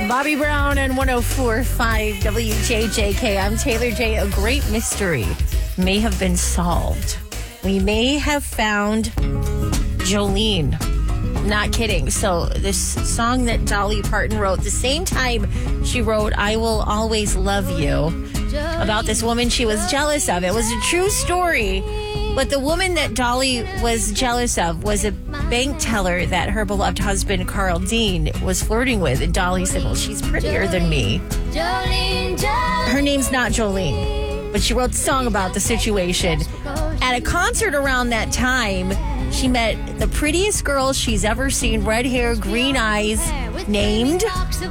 Bobby Brown and 104.5 WJJK. I'm Taylor J. A great mystery may have been solved. We may have found Jolene. Not kidding. So this song that Dolly Parton wrote, the same time she wrote I Will Always Love You, about this woman she was jealous of. It was a true story. But the woman that Dolly was jealous of was a bank teller that her beloved husband, Carl Dean, was flirting with. And Dolly said, well, she's prettier than me. Her name's not Jolene, but she wrote the song about the situation. At a concert around that time, she met the prettiest girl she's ever seen, red hair, green eyes, named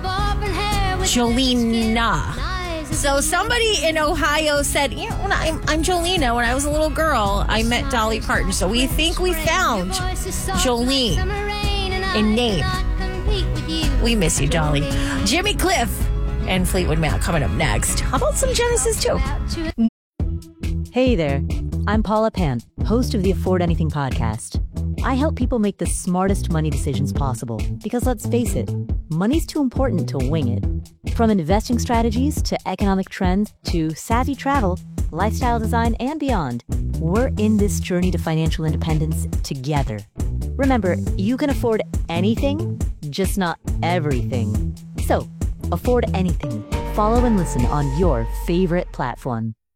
Jolena. So somebody in Ohio said, you know, I'm Jolena. When I was a little girl, I met Dolly Parton. So we think we found Jolene in name. We miss you, Dolly. Jimmy Cliff and Fleetwood Mac coming up next. How about some Genesis, too? Hey there. I'm Paula Pant, host of the Afford Anything podcast. I help people make the smartest money decisions possible because, let's face it, money's too important to wing it. From investing strategies to economic trends to savvy travel, lifestyle design, and beyond, we're in this journey to financial independence together. Remember, you can afford anything, just not everything. So, afford anything. Follow and listen on your favorite platform.